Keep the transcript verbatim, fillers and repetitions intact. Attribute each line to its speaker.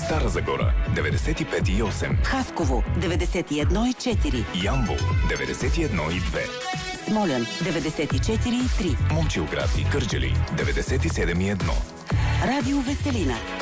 Speaker 1: Стара Загора деветдесет и пет и осем,
Speaker 2: Хасково деветдесет и едно и четири,
Speaker 1: Ямбол деветдесет и едно и две,
Speaker 2: Смолян деветдесет и четири и три,
Speaker 1: Момчилград и Кърджали деветдесет и седем и едно.
Speaker 2: Радио Веселина